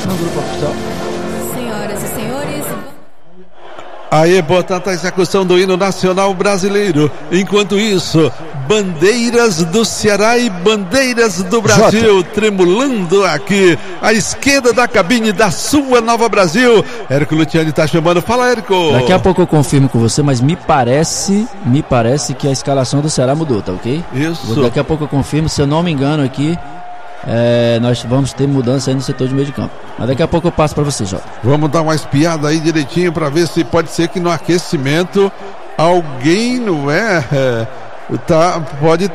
no grupo oficial. Senhoras e senhores... Aí, portanto, a execução do hino nacional brasileiro. Enquanto isso, bandeiras do Ceará e bandeiras do Brasil tremulando aqui à esquerda da cabine da sua Nova Brasil. Érico Luciani está chamando. Fala, Érico. Daqui a pouco eu confirmo com você, mas me parece que a escalação do Ceará mudou, tá ok? Isso. Daqui a pouco eu confirmo, se eu não me engano aqui. Nós vamos ter mudança aí no setor de meio de campo. Mas daqui a pouco eu passo para você, Jota. Vamos dar uma espiada aí direitinho para ver se pode ser que no aquecimento alguém, não é? Pode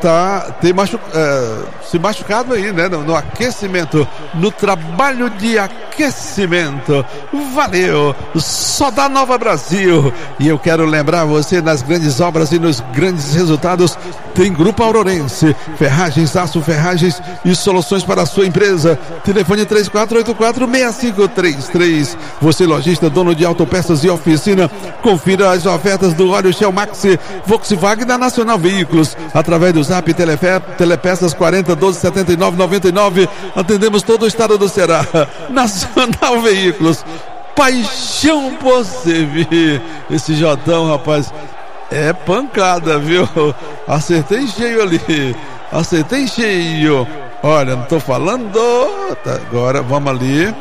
se machucado aí, né? No aquecimento, no trabalho de aquecimento. Valeu! Só da Nova Brasil. E eu quero lembrar você, nas grandes obras e nos grandes resultados, tem Grupo Aurorense, ferragens, aço, ferragens e soluções para a sua empresa. Telefone 3484-6533. Você, lojista, dono de autopeças e oficina, confira as ofertas do óleo Shell Maxi Volkswagen da Nacional Veículos, através do Zap Telepeças 40 12 79 99. Atendemos todo o estado do Ceará. Nacional Veículos, paixão por servir. Esse Jotão, rapaz, é pancada, viu? Acertei cheio ali. Acertei cheio. Olha, não tô falando. Agora vamos ali.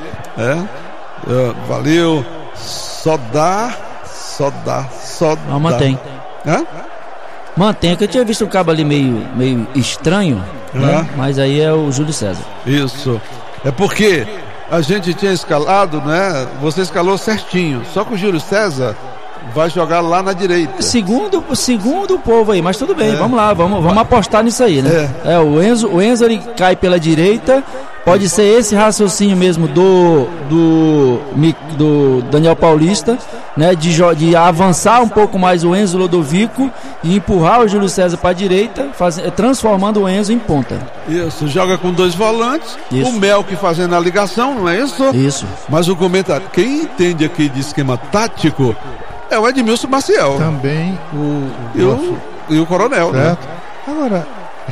Valeu. Só dá. Não, mantém. Mantém, que eu tinha visto o cabo ali meio estranho, né? Mas aí é o Júlio César. Isso. É porque a gente tinha escalado, né? Você escalou certinho. Só que o Júlio César vai jogar lá na direita. Segundo o povo aí, mas tudo bem, vamos lá, vamos apostar nisso aí, né? O Enzo ele cai pela direita. Pode ser esse raciocínio mesmo do Daniel Paulista, né? De avançar um pouco mais o Enzo Lodovico e empurrar o Júlio César para a direita, transformando o Enzo em ponta. Isso, joga com dois volantes. Isso. O Melk fazendo a ligação, não é isso? Isso. Mas o comentário, quem entende aqui de esquema tático é o Edmilson Maciel. Também E o Coronel, certo? né? Agora,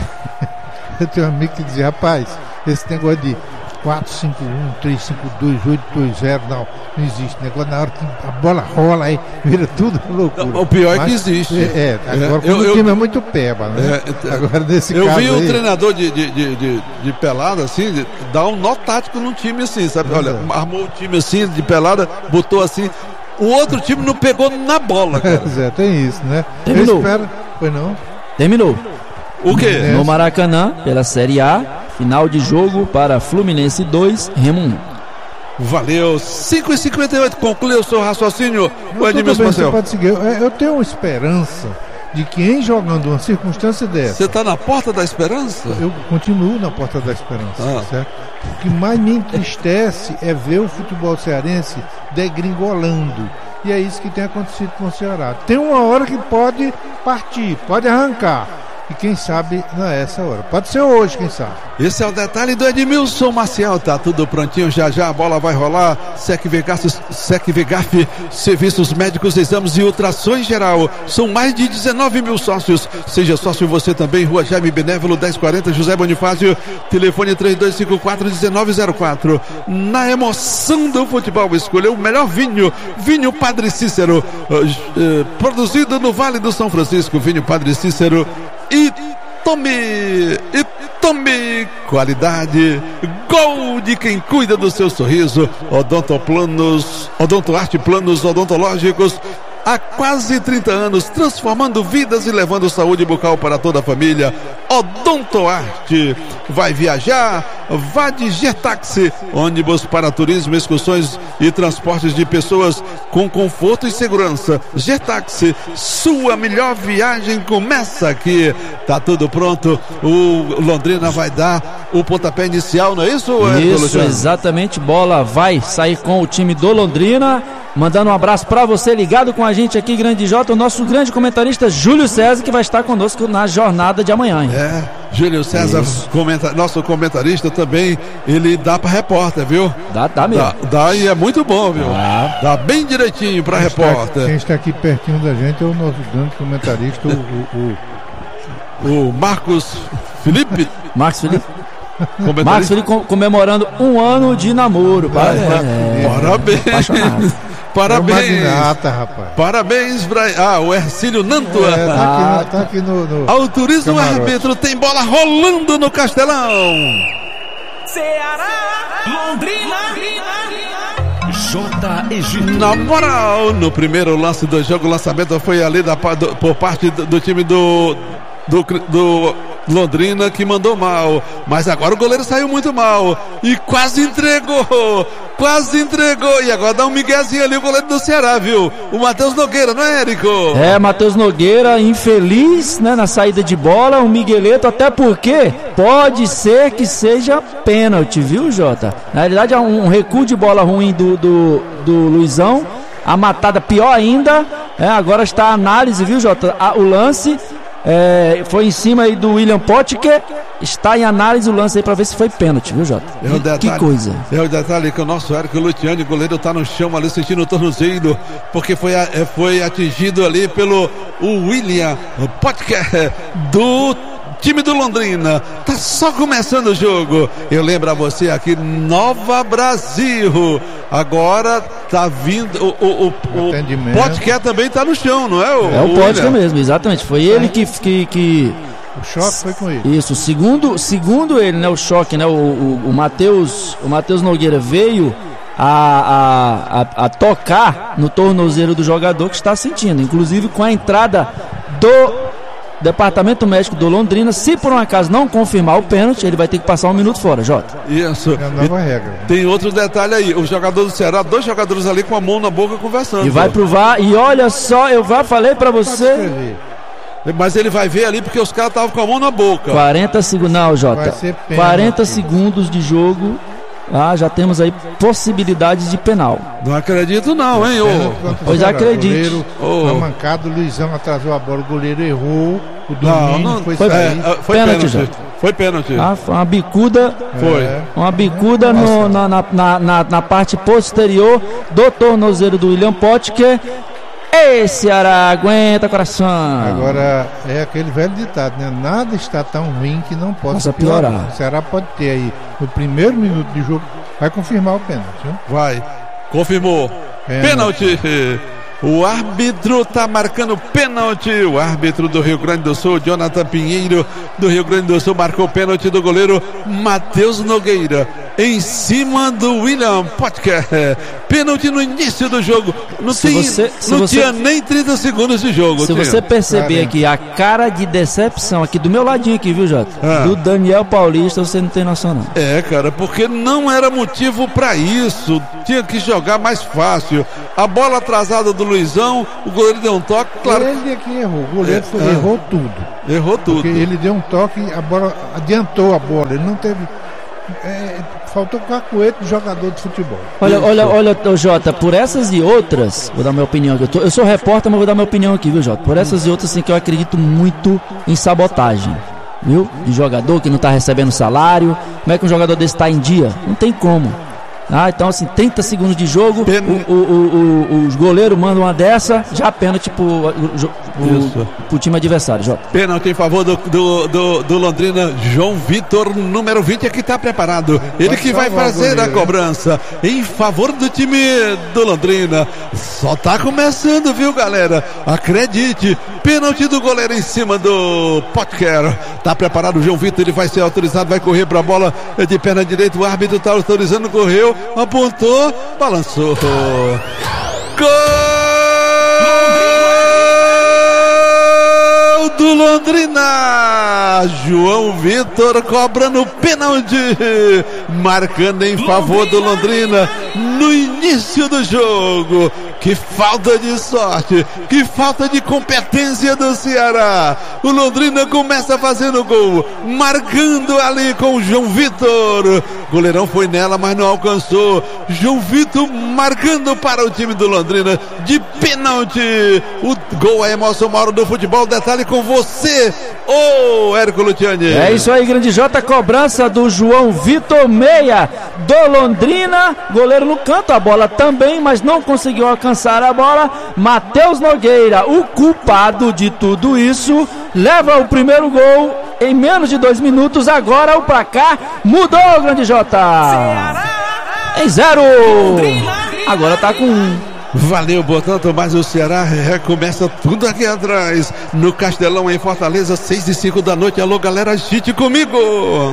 eu tenho um amigo que dizia, rapaz, esse negócio de 4-5-1, 3-5-2, 8-2-0, não existe. Negócio na hora que a bola rola aí, vira tudo loucura. O pior é que existe. Agora o time é muito peba, né? Agora nesse caso eu vi aí, um treinador de pelada, assim, dar um nó tático num time assim, sabe? Olha, armou o time assim, de pelada, botou assim. O outro time não pegou na bola, cara. Tem isso, né? Terminou. Eu espero. Foi não? Terminou. O quê? No Maracanã, pela Série A, final de jogo para Fluminense 2, Remo 1. Valeu, 5h58, concluiu o seu raciocínio, o Edmilson Marcel. Pode seguir. Eu tenho uma esperança de que em jogando uma circunstância dessa... Você está na porta da esperança? Eu continuo na porta da esperança, certo? O que mais me entristece é ver o futebol cearense degringolando. E é isso que tem acontecido com o Ceará. Tem uma hora que pode partir, pode arrancar. E quem sabe não é essa hora. Pode ser hoje, quem sabe. Esse é o detalhe do Edmilson Maciel. Tá tudo prontinho, já a bola vai rolar. SecVegaf, serviços médicos, exames e ultrassons geral. São mais de 19 mil sócios. Seja sócio você também. Rua Jaime Benévolo, 1040, José Bonifácio. Telefone 3254-1904. Na emoção do futebol, escolheu o melhor vinho. Vinho Padre Cícero. Produzido no Vale do São Francisco. Vinho Padre Cícero. E tome qualidade, gol de quem cuida do seu sorriso. Odontoarte Planos Odontológicos, há quase 30 anos, transformando vidas e levando saúde bucal para toda a família. Odontoarte. Vai viajar? Vá de Getaxi, ônibus para turismo, excursões e transportes de pessoas com conforto e segurança. Getaxi, sua melhor viagem começa aqui. Tá tudo pronto. O Londrina vai dar o pontapé inicial, não é isso? Isso, exatamente. Bola vai sair com o time do Londrina. Mandando um abraço para você ligado com a gente aqui, Grande Jota, o nosso grande comentarista Júlio César, que vai estar conosco na jornada de amanhã. Hein? Júlio César, nosso comentarista também, ele dá para repórter, viu? Dá mesmo. Dá e é muito bom, viu? Dá bem direitinho para repórter. Quem está aqui pertinho da gente é o nosso grande comentarista, o Marcos Felipe. Marcos Felipe. Marcos Felipe comemorando 1 ano de namoro. Parabéns. Parabéns. Rapaz. Parabéns, o Hercílio Nantua. Tá aqui no autoriza o árbitro, tem bola rolando no Castelão. Ceará, Londrina. J. Egito. Na moral, no primeiro lance do jogo, o lançamento foi ali por parte do time do Londrina, que mandou mal, mas agora o goleiro saiu muito mal e quase entregou, e agora dá um miguezinho ali o goleiro do Ceará, viu? O Matheus Nogueira, não é, Érico? Matheus Nogueira, infeliz, né, na saída de bola, um migueleto, até porque pode ser que seja pênalti, viu, Jota? Na realidade é um recuo de bola ruim do Luizão, a matada pior ainda, agora está a análise, viu, Jota? O lance foi em cima aí do William Potker. Está em análise o lance aí pra ver se foi pênalti, viu, Jota? Que coisa. É o detalhe que o nosso Érico Luciani, goleiro, tá no chão ali sentindo o tornozelo, porque foi atingido ali pelo William Potker do time do Londrina. Tá só começando o jogo. Eu lembro a você aqui, Nova Brasil. Agora tá vindo o Potker também tá no chão, não é? O Potker mesmo, exatamente. Foi ele que o choque foi com ele. Isso, segundo ele, né, o choque, né, o Matheus Nogueira veio a tocar no tornozelo do jogador que está sentindo, inclusive com a entrada do Departamento Médico do Londrina. Se por um acaso não confirmar o pênalti, ele vai ter que passar 1 minuto fora, Jota. Isso. É a nova regra. Tem outro detalhe aí, o jogador do Ceará, 2 jogadores ali com a mão na boca conversando. E vai provar, e olha só, eu já falei pra você. Mas ele vai ver ali porque os caras estavam com a mão na boca. 40 segundos, não, Jota. 40 segundos de jogo. Já temos aí possibilidades de penal. Não acredito não, hein? Pois acredite. Na mancada, o Luizão atrasou a bola, o goleiro errou. O domínio foi sair. Foi pênalti, Jota. Foi pênalti. Foi uma bicuda. Foi. Uma bicuda na parte posterior do tornozelo do William Potker. Ei, Ceará, aguenta, coração. Agora, é aquele velho ditado, né? Nada está tão ruim que não possa piorar. O Ceará pode ter aí, no primeiro minuto de jogo, vai confirmar o pênalti, viu? Vai, confirmou. Pênalti. O árbitro tá marcando pênalti. O árbitro do Rio Grande do Sul, Jonathan Pinheiro, do Rio Grande do Sul, marcou pênalti do goleiro Matheus Nogueira em cima do William Potker. Pênalti no início do jogo. Não tinha nem 30 segundos de jogo. Se você perceber aqui a cara de decepção aqui do meu ladinho aqui, viu, Jota? Do Daniel Paulista, você não tem noção não. Cara, porque não era motivo pra isso. Tinha que jogar mais fácil. A bola atrasada do Luizão, o goleiro deu um toque, claro. Ele aqui errou, o goleiro errou tudo. Errou tudo. Porque ele deu um toque, a bola adiantou a bola, ele não teve. Faltou cacuete do jogador de futebol. Olha, Jota, por essas e outras, vou dar minha opinião aqui. Eu sou repórter, mas vou dar minha opinião aqui, viu, Jota? Por essas e outras, assim, que eu acredito muito em sabotagem, viu? De jogador que não tá recebendo salário. Como é que um jogador desse tá em dia? Não tem como. Então, assim, 30 segundos de jogo, os goleiros mandam uma dessa, já pênalti pro time adversário, Jota. Pênalti em favor do Londrina. João Vitor, número 20, aqui tá preparado. Ele que vai fazer a cobrança em favor do time do Londrina. Só tá começando, viu, galera? Acredite. Pênalti do goleiro em cima do Potker. Tá preparado o João Vitor, ele vai ser autorizado, vai correr pra bola de perna direita. O árbitro tá autorizando, correu, apontou, balançou. Gol do Londrina! João Vitor cobrando pênalti, marcando em favor do Londrina no início do jogo. Que falta de sorte, que falta de competência do Ceará. O Londrina começa fazendo gol, marcando ali com o João Vitor. Goleirão foi nela, mas não alcançou. João Vitor marcando para o time do Londrina de pênalti. O gol, a emoção maior do futebol. Detalhe com você, Érico Luciani. É isso aí, grande Jota. Cobrança do João Vitor, meia do Londrina. Goleiro no canto, a bola também, mas não conseguiu alcançar a bola. Matheus Nogueira, o culpado de tudo isso, leva o primeiro gol em menos de 2 minutos. Agora o placar mudou, grande Jota. Em 0. Agora tá com 1. Valeu, portanto, mas o Ceará recomeça tudo aqui atrás, no Castelão, em Fortaleza, 6h05 da noite. Alô, galera, agite comigo.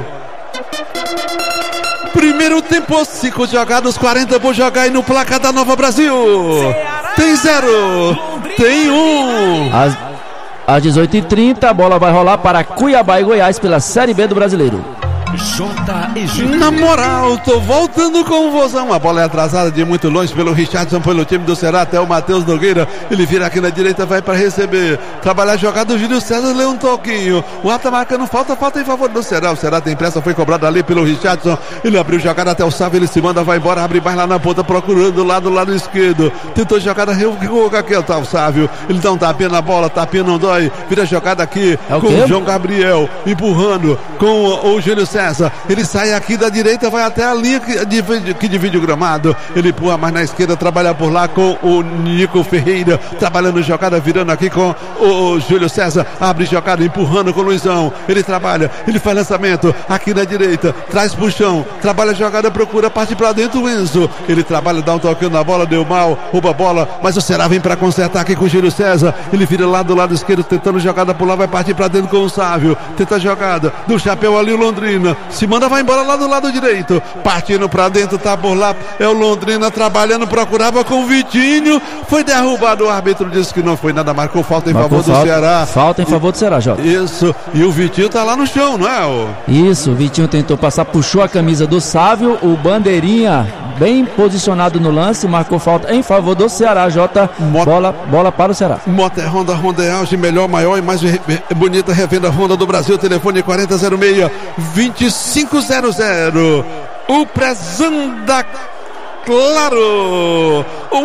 Primeiro tempo, 5 jogados, 40 por jogar e no placar da Nova Brasil. Tem 0, tem 1. Às 18h30, a bola vai rolar para Cuiabá e Goiás pela Série B do Brasileiro. Na moral, tô voltando com o Vozão. A bola é atrasada de muito longe pelo Richardson, pelo time do Ceará, até o Matheus Nogueira. Ele vira aqui na direita, vai para receber. Trabalhar a jogada do Júlio César, lê um toquinho. O Ata marcando falta em favor do Ceará. O Ceará tem pressa, foi cobrado ali pelo Richardson. Ele abriu jogada até o Sávio, ele se manda, vai embora, abre mais lá na ponta, procurando do lado esquerdo. Tentou jogada, aqui tá o Sávio. Ele dá um tapinha na bola, tapinha não dói. Vira jogada aqui com o João Gabriel, empurrando com o Júlio César. Ele sai aqui da direita, vai até a linha que divide o gramado. Ele empurra mais na esquerda, trabalha por lá com o Nico Ferreira, trabalhando jogada, virando aqui com o Júlio César, abre jogada, empurrando com o Luizão. Ele trabalha, ele faz lançamento aqui na direita, traz pro chão, trabalha jogada, procura, parte pra dentro o Enzo. Ele trabalha, dá um toquinho na bola, deu mal, rouba a bola, mas o Ceará vem pra consertar aqui com o Júlio César. Ele vira lá do lado esquerdo, tentando jogada por lá, vai partir pra dentro com o Sávio, tenta a jogada, do chapéu ali o Londrina, se manda, vai embora lá do lado direito, partindo pra dentro, tá por lá, é o Londrina trabalhando, procurava com o Vitinho, foi derrubado, o árbitro disse que não foi nada, marcou falta em favor do Ceará. Falta em favor do Ceará, Jota. Isso, e o Vitinho tá lá no chão, não é? Isso, o Vitinho tentou passar, puxou a camisa do Sávio, o Bandeirinha bem posicionado no lance, marcou falta em favor do Ceará, Jota. Bola para o Ceará. Moto Honda, Honda é auge, melhor, maior e mais bonita revenda Honda do Brasil. Telefone 4006-2500. O Prezanda Claro,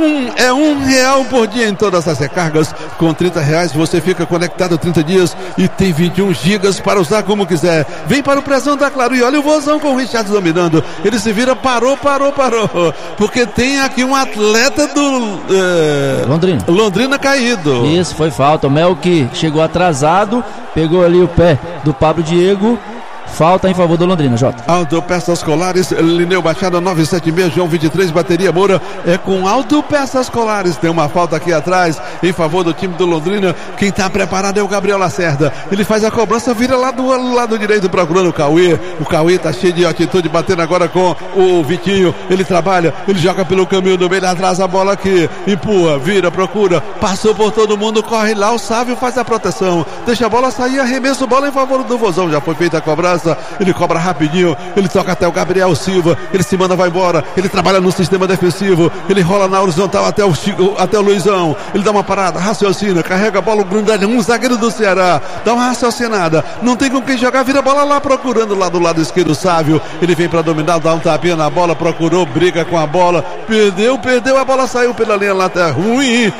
R$1 por dia em todas as recargas. Com R$30 você fica conectado 30 dias e tem 21 gigas para usar como quiser. Vem para o Prezão da Claro e olha o Vozão com o Richard dominando. Ele se vira, parou, porque tem aqui um atleta do Londrina caído. Isso, foi falta. O Melk chegou atrasado, pegou ali o pé do Pablo Diego. Falta em favor do Londrina, Jota. Autopeças Colares, Lineu Baixada 976, João 23, Bateria Moura. É com Autopeças Colares. Tem uma falta aqui atrás em favor do time do Londrina. Quem está preparado é o Gabriel Lacerda. Ele faz a cobrança, vira lá do lado direito procurando o Cauê. O Cauê está cheio de atitude, batendo agora com o Vitinho. Ele trabalha, ele joga pelo caminho do meio, atrasa a bola aqui. Empurra, vira, procura. Passou por todo mundo, corre lá. O Sávio faz a proteção. Deixa a bola sair, arremessa a bola em favor do Vozão. Já foi feita a cobrança. Ele cobra rapidinho, ele toca até o Gabriel Silva, ele se manda, vai embora, ele trabalha no sistema defensivo, ele rola na horizontal até o Luizão, ele dá uma parada, raciocina, carrega a bola, o grandalhão, um zagueiro do Ceará, dá uma raciocinada, não tem com quem jogar, vira a bola lá procurando lá do lado esquerdo o Sávio, ele vem pra dominar, dá um tapinha na bola, procurou, briga com a bola, perdeu, a bola saiu pela linha lateral, ruim,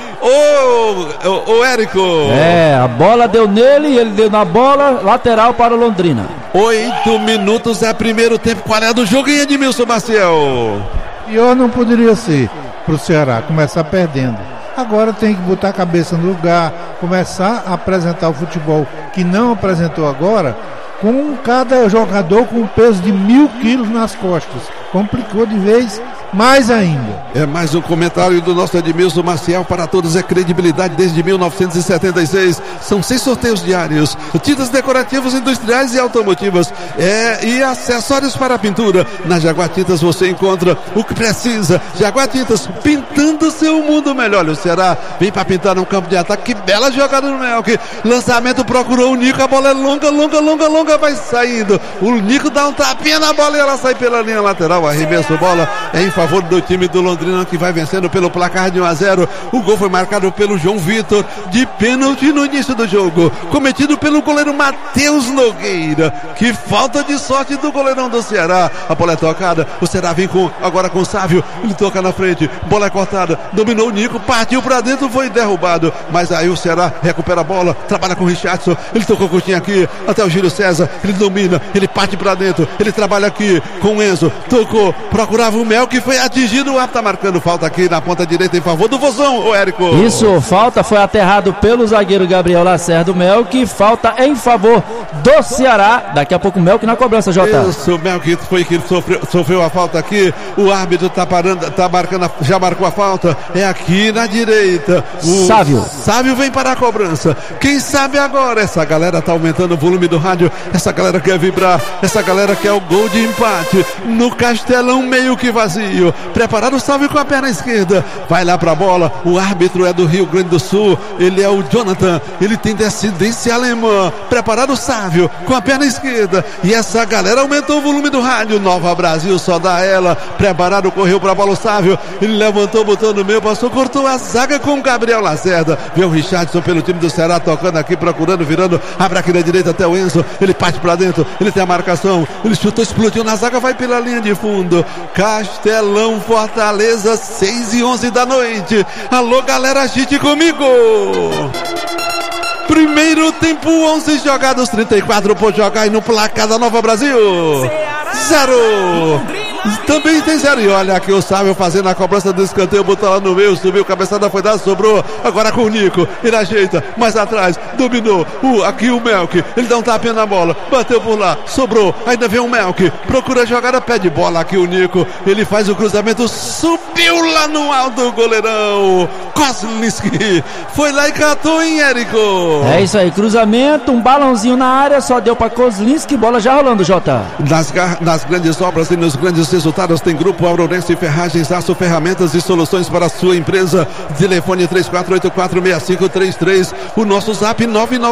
ô Érico. A bola deu nele e ele deu na bola, lateral para o Londrina. 8 minutos é primeiro tempo. Qual é do jogo, hein, Edmilson Maciel? Pior não poderia ser pro Ceará começar perdendo. Agora tem que botar a cabeça no lugar, começar a apresentar o futebol que não apresentou agora, com cada jogador com um peso de 1.000 quilos nas costas. Complicou de vez mais ainda. É mais um comentário do nosso Edmilson Maciel. Para todos é credibilidade desde 1976. São 6 sorteios diários, tintas decorativas, industriais e automotivas, e acessórios para pintura. Na Jaguar Tintas você encontra o que precisa. Jaguar Tintas, pintando seu mundo melhor. O Ceará vem para pintar no campo de ataque. Que bela jogada no Melk. Lançamento, procurou o Nico, a bola é longa, vai saindo. O Nico dá um tapinha na bola e ela sai pela linha lateral. Arremesso, bola é em favor do time do Londrina, que vai vencendo pelo placar de 1-0. O gol foi marcado pelo João Vitor, de pênalti no início do jogo, cometido pelo goleiro Matheus Nogueira. Que falta de sorte do goleirão do Ceará. A bola é tocada, o Ceará vem agora com o Sávio, ele toca na frente, bola é cortada, dominou o Nico, partiu pra dentro, foi derrubado, mas aí o Ceará recupera a bola, trabalha com o Richardson, ele tocou curtinho aqui, até o Júlio César, ele domina, ele parte pra dentro, ele trabalha aqui com o Enzo, tocou, procurava o Mel, que foi atingido. O árbitro tá marcando falta aqui na ponta direita em favor do Vozão, o Érico. Isso, falta, foi aterrado pelo zagueiro Gabriel Lacerda, o Melk, falta em favor do Ceará. Daqui a pouco o Melk na cobrança, Jota. Isso, o Melk foi que sofreu a falta aqui. O árbitro tá parando, tá marcando, já marcou a falta. É aqui na direita. O Sávio vem para a cobrança. Quem sabe agora? Essa galera tá aumentando o volume do rádio. Essa galera quer vibrar. Essa galera quer o gol de empate. No Castelão meio que vazio. Preparado o Sávio com a perna esquerda. Vai lá pra bola. O árbitro é do Rio Grande do Sul. Ele é o Jonathan. Ele tem descendência alemã. Preparado o Sávio com a perna esquerda. E essa galera aumentou o volume do rádio. Nova Brasil só dá ela. Preparado, correu pra bola o Sávio. Ele levantou, botou no meio, passou, cortou a zaga com o Gabriel Lacerda. Vê o Richardson pelo time do Ceará tocando aqui, procurando, virando. Abre aqui na direita até o Enzo. Ele parte pra dentro. Ele tem a marcação. Ele chutou, explodiu na zaga, vai pela linha de fundo. Castelão, Fortaleza, 6h11 da noite. Alô, galera, agite comigo. Primeiro tempo, 11 jogados, 34 por jogar e no placar da Nova Brasil. 0. Também tem 0. E olha aqui o Sávio fazendo a cobrança do escanteio, botou lá no meio, subiu, cabeçada foi dada, sobrou. Agora com o Nico, ele ajeita, mais atrás, dominou. Aqui o Melk, ele dá um tapinha na bola, bateu por lá, sobrou. Ainda vem o Melk, procura a jogada, pede bola aqui o Nico. Ele faz o cruzamento, subiu lá no alto o goleirão. Kozlinski foi lá e catou em Érico. É isso aí, cruzamento, um balãozinho na área, só deu pra Kozlinski, bola já rolando, Jota. Nas grandes obras e nos grandes resultados tem Grupo Aurorense Ferragens, Aço, ferramentas e soluções para a sua empresa. Telefone 34846533, o nosso zap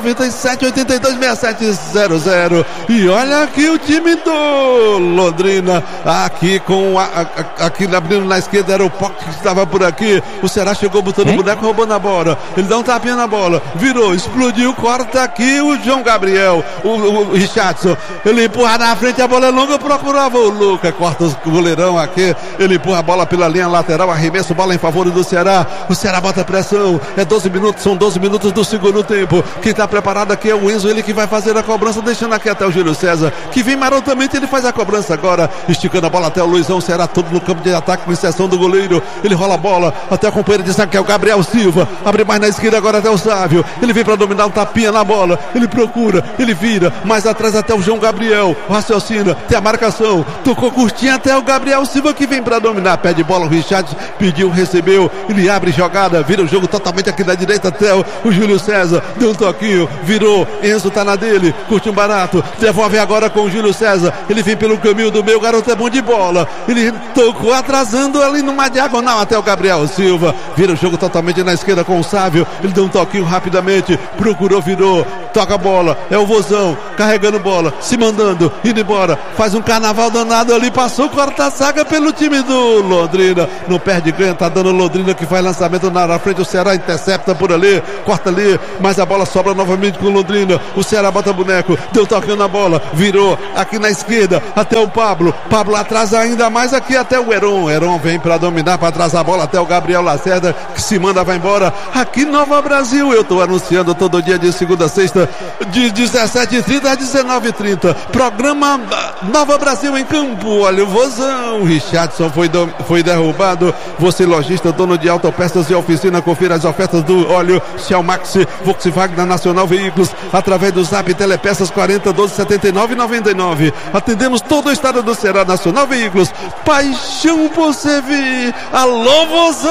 997826700. E olha aqui o time do Londrina, aqui com aqui abrindo na esquerda era o Poc que estava por aqui. O Ceará chegou botando o boneco, roubando a bola. Ele dá um tapinha na bola, virou, explodiu, corta aqui o João Gabriel, o Richardson. Ele empurra na frente, a bola é longa, procurava o Luca, corta o goleirão aqui, ele empurra a bola pela linha lateral, arremesso, bola em favor do Ceará. O Ceará bota pressão, é 12 minutos, são 12 minutos do segundo tempo. Quem está preparado aqui é o Enzo, ele que vai fazer a cobrança, deixando aqui até o Júlio César, que vem marotamente, ele faz a cobrança agora, esticando a bola até o Luizão. O Ceará todo no campo de ataque, com exceção do goleiro. Ele rola a bola até o companheiro de saque, que é o Gabriel Silva, abre mais na esquerda agora até o Sávio, ele vem para dominar, um tapinha na bola, ele procura, ele vira, mais atrás até o João Gabriel, raciocina, tem a marcação, tocou curtinho até o Gabriel Silva, que vem para dominar, pede bola, o Richard pediu, recebeu, ele abre jogada, vira o jogo totalmente aqui da direita até o Júlio César, deu um toquinho, virou, Enzo tá na dele, curte um barato, devolve agora com o Júlio César, ele vem pelo caminho do meio, o garoto é bom de bola, ele tocou atrasando ali numa diagonal até o Gabriel Silva, vira o jogo totalmente na esquerda com o Sávio, ele deu um toquinho rapidamente, procurou, virou, toca a bola, é o Vozão, carregando bola, se mandando, indo embora, faz um carnaval danado ali, passou, corta a saga pelo time do Londrina, não perde ganha, tá dando Londrina que faz lançamento na frente, o Ceará intercepta por ali, corta ali, mas a bola sobra novamente com o Londrina, o Ceará bota boneco, deu toquinho na bola, virou, aqui na esquerda, até o Pablo atrasa ainda mais aqui até o Heron vem para dominar, para atrasar a bola até o Gabriel Lacerda, que se manda, vai embora, aqui Nova Brasil, eu tô anunciando todo dia de segunda a sexta, de 17h30 a 19h30, programa Nova Brasil em campo. Olha o Vozão, Richardson foi derrubado. Você lojista, dono de autopeças e oficina, confira as ofertas do óleo Shell Max Volkswagen da Nacional Veículos através do Zap Telepeças 40 12 79 99. Atendemos todo o estado do Ceará. Nacional Veículos, paixão por servir. Alô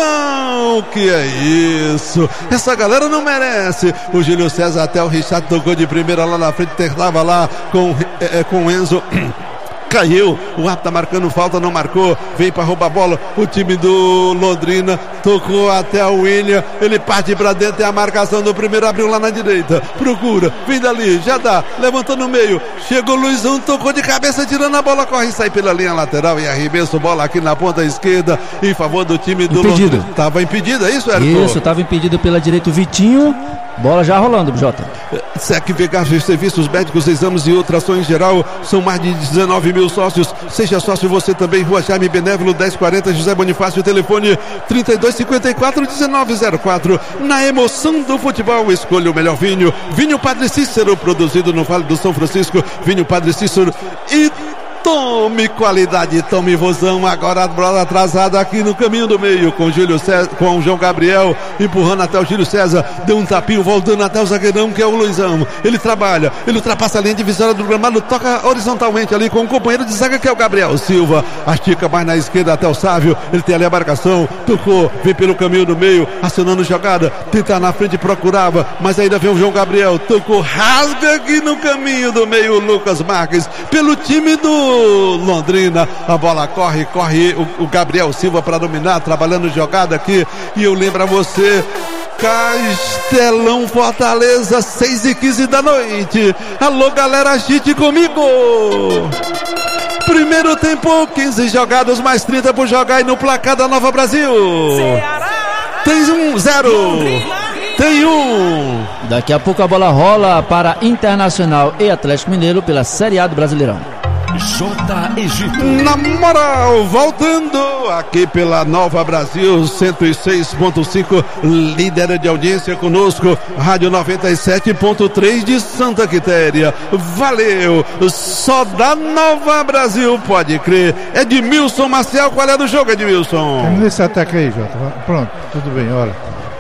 Vozão, que é isso? Essa galera não merece. O Júlio César até o Richard tocou de primeira lá na frente, estava lá com o Enzo. Caiu, o árbitro tá marcando falta, não marcou, vem para roubar a bola, o time do Londrina, tocou até o William, ele parte para dentro, tem a marcação do primeiro, abriu lá na direita, procura, vem dali, já dá, levantou no meio, chegou o Luizão, tocou de cabeça, tirando a bola, corre e sai pela linha lateral e arremesso, bola aqui na ponta esquerda, em favor do time do Londrina. Tava impedido, é isso, Érico? Isso, tava impedido pela direita o Vitinho, bola já rolando, Jota. SEC Vegas, serviços médicos, exames e ultrassom em geral, são mais de 19 mil sócios, seja sócio você também, Rua Jaime Benévolo 1040, José Bonifácio, telefone 3254-1904, na emoção do futebol, escolha o melhor vinho Padre Cícero, produzido no Vale do São Francisco, vinho Padre Cícero e Tome qualidade, tome vozão. Agora a bola atrasada aqui no caminho do meio com o João Gabriel empurrando até o Júlio César. Deu um tapinho, voltando até o zagueirão que é o Luizão. Ele trabalha, ele ultrapassa a linha divisória do gramado, toca horizontalmente ali com o companheiro de zaga que é o Gabriel Silva. Estica mais na esquerda até o Sávio. Ele tem ali a marcação, tocou, vem pelo caminho do meio, acionando jogada, tenta na frente, procurava, mas ainda vem o João Gabriel, tocou, rasga aqui no caminho do meio o Lucas Marques, pelo time do Londrina. A bola corre o Gabriel Silva para dominar, trabalhando jogada aqui. E eu lembro a você, Castelão, Fortaleza, 6h15 da noite. Alô galera, agite comigo. Primeiro tempo, 15 jogados mais 30 por jogar. E no placar da Nova Brasil tem 1-0. Tem 1. Daqui a pouco a bola rola para Internacional e Atlético Mineiro pela Série A do Brasileirão. J. Egito. Na moral, voltando aqui pela Nova Brasil 106.5, líder de audiência conosco, Rádio 97.3 de Santa Quitéria. Valeu, só da Nova Brasil, pode crer. Edmilson Marcial, qual é do jogo, Edmilson? Termina esse ataque aí, Jota. Pronto, tudo bem, olha.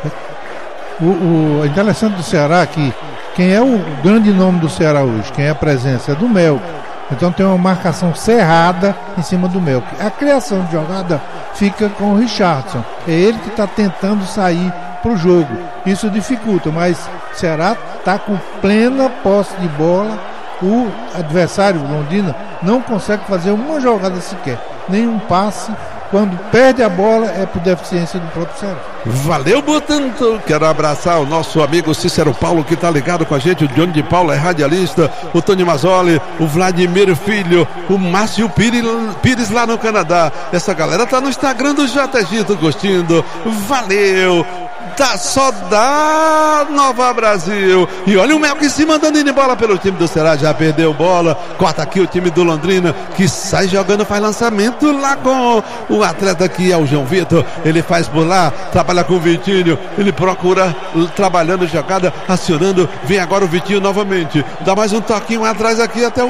O interessante do Ceará aqui, quem é o grande nome do Ceará hoje? Quem é a presença? É do Melk. Então tem uma marcação cerrada em cima do Melk. A criação de jogada fica com o Richardson. É ele que está tentando sair para o jogo. Isso dificulta, mas o Ceará está com plena posse de bola. O adversário, o Londrina, não consegue fazer uma jogada sequer, nenhum passe. Quando perde a bola é por deficiência do próprio Ceará. Valeu, portanto, quero abraçar o nosso amigo Cícero Paulo, que tá ligado com a gente, o Johnny de Paula é radialista, o Tony Mazzoli, o Vladimir Filho, o Márcio Pires lá no Canadá. Essa galera tá no Instagram do J. Egito curtindo. Valeu! Tá só da Nova Brasil. E olha o Melk se mandando indo bola pelo time do Ceará, já perdeu bola. Corta aqui o time do Londrina, que sai jogando, faz lançamento lá com o atleta que é o João Vitor. Ele faz por lá, trabalha com o Vitinho, ele procura, trabalhando jogada, acionando. Vem agora o Vitinho novamente, dá mais um toquinho atrás aqui até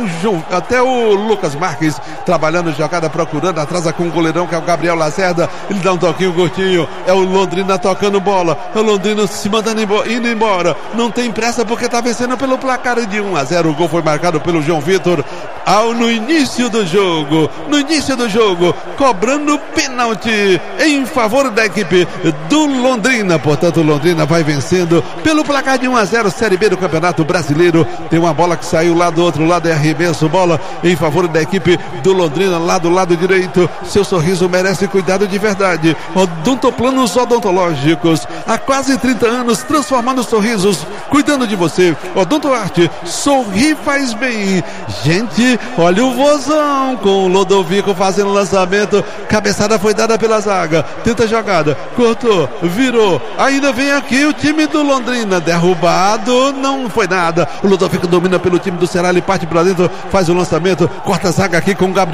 o Lucas Marques, trabalhando jogada, procurando, atrasa com o goleirão que é o Gabriel Lacerda. Ele dá um toquinho curtinho, é o Londrina tocando bola. O Londrina se mandando indo embora. Não tem pressa porque está vencendo pelo placar de 1-0. O gol foi marcado pelo João Vitor no início do jogo. No início do jogo, cobrando pênalti em favor da equipe do Londrina. Portanto, o Londrina vai vencendo pelo placar de 1-0. Série B do Campeonato Brasileiro. Tem uma bola que saiu lá do outro lado. É arremesso, bola em favor da equipe do Londrina, lá do lado direito. Seu sorriso merece cuidado de verdade. Odontoplanos odontológicos. Há quase 30 anos, transformando sorrisos, cuidando de você. Odontoarte, sorri faz bem. Gente, olha o vozão com o Lodovico fazendo lançamento. Cabeçada foi dada pela zaga. Tenta a jogada, cortou, virou. Ainda vem aqui o time do Londrina. Derrubado, não foi nada. O Lodovico domina pelo time do Ceará. Ele parte para dentro, faz o lançamento. Corta a zaga aqui com o Gabriel.